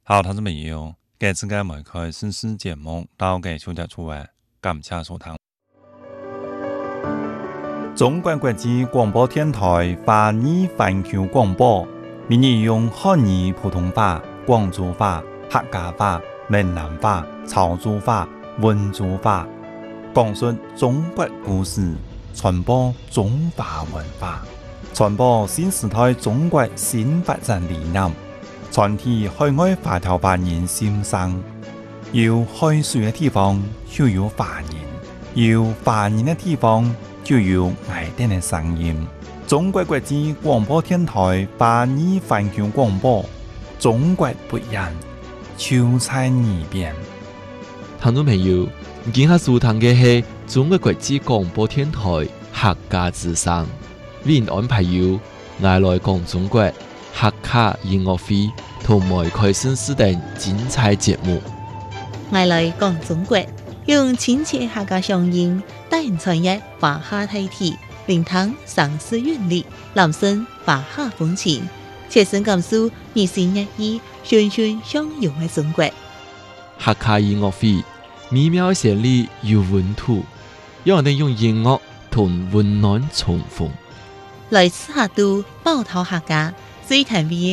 好，聽眾朋友，這次嘅梅開新詩節目到嘅小姐出嚟，感謝收聽。中國國際廣播電台華語環球廣播，每日用漢語普通話、廣州話、客家話、閩南話、潮州話、溫州話，講述中國故事，傳播中華文化，傳播新時代中國新發展理念。全體海外華僑華人心聲，有海水的地方就有華人，有華人的地方就有愛哋的聲音。中國國際廣播電台華語環球廣播，中國不一樣，就在耳邊。 聽眾朋友，今下收聽嘅係中國國際廣播電台客家之聲，為您安排有愛來講中國客家音樂會同梅開新詩等精彩節目。 愛來講中國，用親切客家鄉音，帶人傳譯華夏大體，聆聽城市韻律，攬聲華夏風情，切身感受日新月異、循循相融嘅中國。 客家音樂會美妙旋律有溫度，讓人用音樂同溫暖重逢。 來自客都寶島客家最甜美